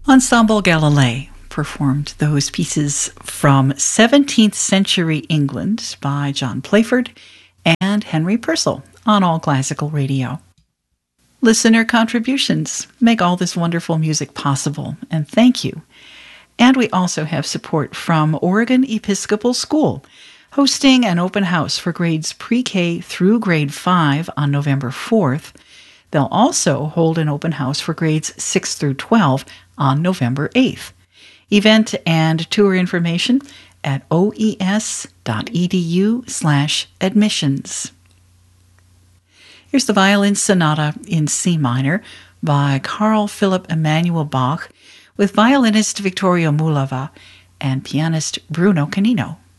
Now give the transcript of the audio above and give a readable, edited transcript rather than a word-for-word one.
Ensemble Galilei performed those pieces from 17th century England by John Playford and Henry Purcell on All Classical Radio. Listener contributions make all this wonderful music possible, and thank you. And we also have support from Oregon Episcopal School, hosting an open house for grades pre-K through grade 5 on November 4th. They'll also hold an open house for grades 6 through 12 on November 8th. Event and tour information at oes.edu/admissions. Here's the Violin Sonata in C minor by Carl Philipp Emanuel Bach with violinist Victorio Mulava and pianist Bruno Canino.